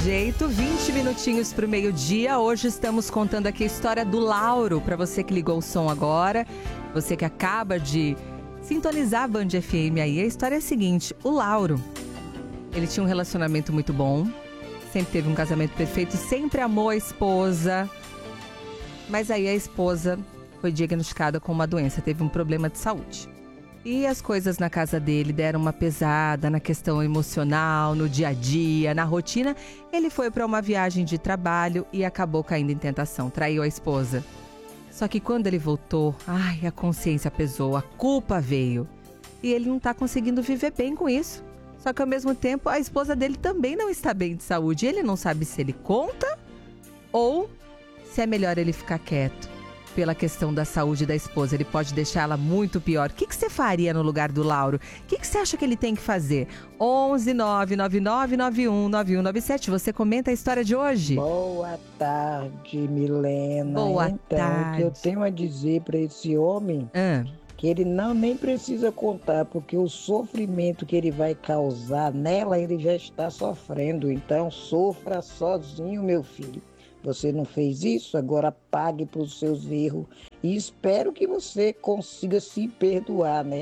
jeito, 20 minutinhos para o meio-dia. Hoje estamos contando aqui a história do Lauro. Para você que ligou o som agora, você que acaba de sintonizar a Band FM aí, a história é a seguinte. O Lauro, ele tinha um relacionamento muito bom, sempre teve um casamento perfeito, sempre amou a esposa. Mas aí a esposa foi diagnosticada com uma doença, teve um problema de saúde. E as coisas na casa dele deram uma pesada na questão emocional, no dia a dia, na rotina. Ele foi para uma viagem de trabalho e acabou caindo em tentação, traiu a esposa. Só que quando ele voltou, a consciência pesou, a culpa veio. E ele não está conseguindo viver bem com isso. Só que ao mesmo tempo a esposa dele também não está bem de saúde. Ele não sabe se ele conta ou se é melhor ele ficar quieto. Pela questão da saúde da esposa, ele pode deixá-la muito pior. O que você faria no lugar do Lauro? O que você acha que ele tem que fazer? 11 999 91 9197. Você comenta a história de hoje? Boa tarde, Milena. Boa tarde. O que eu tenho a dizer para esse homem que ele nem precisa contar, porque o sofrimento que ele vai causar nela, ele já está sofrendo. Então, sofra sozinho, meu filho. Você não fez isso, agora pague pelos seus erros e espero que você consiga se perdoar, né?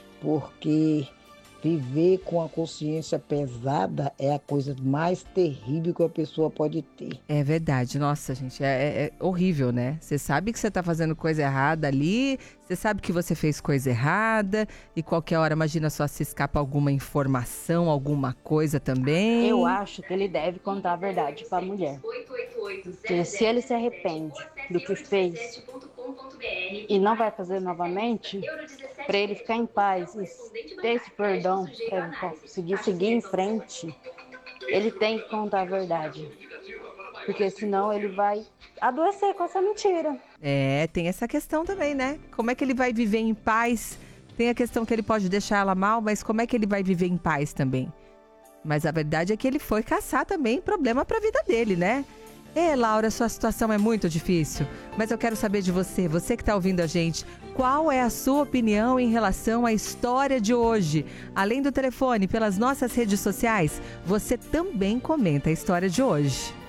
Porque viver com a consciência pesada é a coisa mais terrível que a pessoa pode ter. É verdade, nossa gente, é horrível, né? Você sabe que você tá fazendo coisa errada ali, você sabe que você fez coisa errada e qualquer hora, imagina só, se escapa alguma informação, alguma coisa também. Eu acho que ele deve contar a verdade pra mulher. Porque se ele se arrepende do que fez e não vai fazer novamente, para ele ficar em paz e ter esse perdão, para ele conseguir seguir em frente, ele tem que contar a verdade. Porque senão ele vai adoecer com essa mentira. Tem essa questão também, né? Como é que ele vai viver em paz? Tem a questão que ele pode deixar ela mal, mas como é que ele vai viver em paz também? Mas a verdade é que ele foi caçar também problema para a vida dele, né? Laura, sua situação é muito difícil, mas eu quero saber de você que está ouvindo a gente, qual é a sua opinião em relação à história de hoje? Além do telefone, pelas nossas redes sociais, você também comenta a história de hoje.